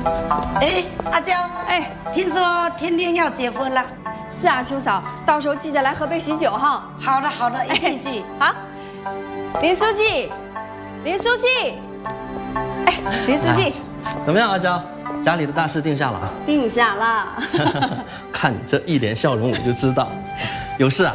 哎，阿娇， 哎， 听说天天要结婚了。 是啊，秋嫂，到时候记得来喝杯喜酒哈。 好的，好的，一定去。 好，林书记，林书记，哎，林书记， 怎么样，阿娇？家里的大事定下了啊？ 定下了。 看你这一脸笑容，我就知道，有事啊。